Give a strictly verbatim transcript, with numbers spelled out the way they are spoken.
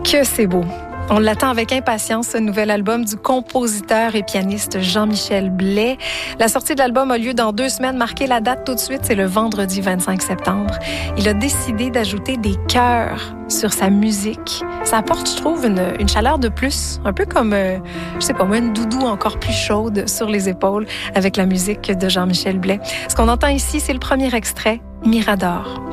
Que c'est beau! On l'attend avec impatience, ce nouvel album du compositeur et pianiste Jean-Michel Blais. La sortie de l'album a lieu dans deux semaines. Marquez la date tout de suite, c'est le vendredi vingt-cinq septembre. Il a décidé d'ajouter des chœurs sur sa musique. Ça apporte, je trouve, une, une chaleur de plus, un peu comme, euh, je sais pas moi, une doudou encore plus chaude sur les épaules avec la musique de Jean-Michel Blais. Ce qu'on entend ici, c'est le premier extrait, Mirador.